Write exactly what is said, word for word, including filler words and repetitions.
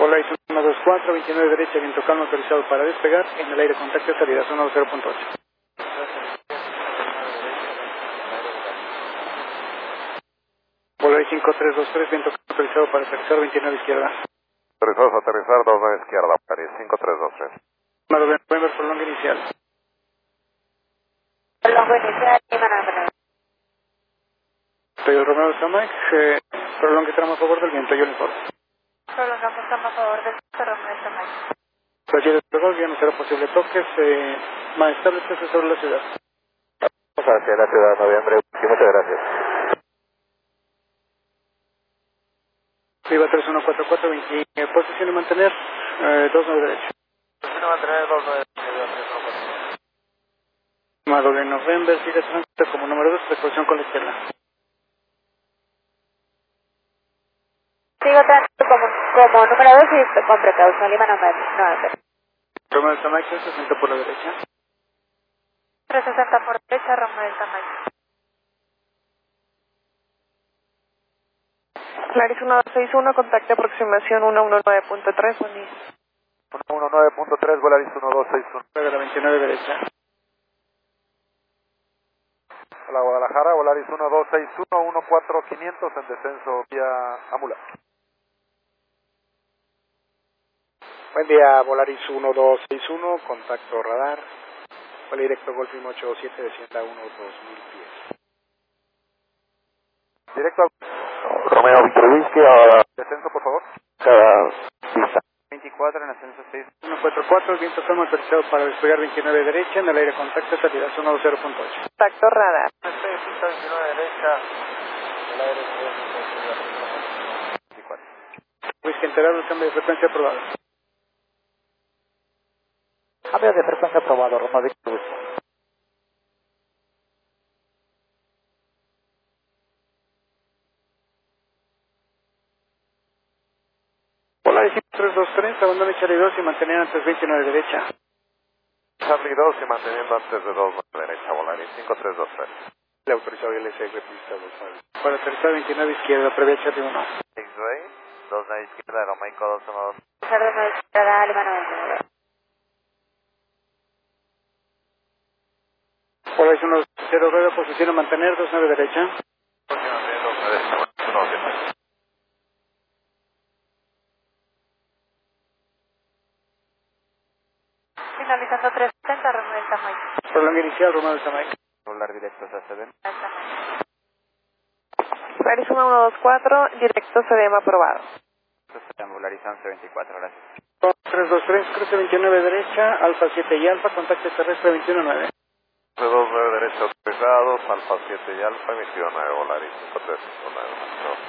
Polaris uno dos cuatro, veintinueve derecha, viento calmo autorizado para despegar, en el aire contacto salida zona cero punto ocho. Polaris cinco tres dos tres, viento calmo autorizado para aterrizar, veintinueve izquierda. Autorizados a aterrizar, dos nueve izquierda, Polaris cinco tres dos tres. November, prolonga inicial. Prolonga inicial, Lima November. Soy el Romeo de Samax, eh, prolonga tramo a favor del viento, yo le informo. Prolongamos tramo a favor del Romeo de Samax. Cualquier otro ya no será posible toques, eh, más establecidos sobre la ciudad. Vamos hacia la ciudad, noviembre, sí, muchas gracias. Viva tres uno cuatro cuatro, veinte, eh, posición de mantener, eh, dos nueve derecha. Posición de mantener dos nueve derecha. Más doble November, sigue tránsito como número dos, precaución con la izquierda. Sigo tránsito como, como número dos y con precaución, Lima November. Romeo de Samax, sesenta por la derecha. trescientos sesenta por derecha, Romeo de Samax. Polaris uno dos seis uno, contacto aproximación uno uno nueve punto tres, buen día. uno uno nueve punto tres, Polaris uno dos seis uno. De la veintinueve derecha. Hola Guadalajara, Polaris uno dos seis uno, uno cuatro quinientos en descenso vía Amula. Buen día, Volaris uno dos seis uno, contacto radar. Vuelo directo Golf I M ochenta y siete, descienda uno dos mil pies. Directo al... Romeo Victor Whisky, ahora... Descenso, por favor. Cada pista. veinticuatro en ascenso seis. uno cuatro cuatro, viento calmo autorizado para despegar veintinueve derecha, en el aire contacto salida zona cero punto ocho. Contacto radar. Pista veintinueve derecha, el aire veinticuatro. Whisky enterado, el cambio de frecuencia aprobado. Cambio de frecuencia aprobado, Romeo Victor Whisky. Polaris cinco tres dos tres, abandona Charlie dos y mantener antes veintinueve derecha. Charlie dos y manteniendo antes de dos derecha, Polaris cinco tres dos tres. Le autorizado y L S F pista dos nueve. Para aterrizar veintinueve izquierda, previa Charlie uno. X-Ray, dos nueve izquierda, Romaico dos uno dos. Romeo izquierda, Lima November. Polaris uno cero rueda, posición a mantener dos nueve derecha. Continuamente dos nueve derecha, uno siete. Finalizando trescientos setenta, Romeo de Samax. Prolonga inicial, Romeo de Samax. Volar directo a C D M. Polaris uno uno dos cuatro, directo C D M aprobado. Volaris once veinticuatro, gracias. tres dos tres, cruce veintinueve derecha, Alfa siete y Alfa, contacto terrestre veintiuno nueve. dos nueve derecha autorizados, Alfa siete y Alfa, emitido nueve, Volaris cinco tres cinco nueve.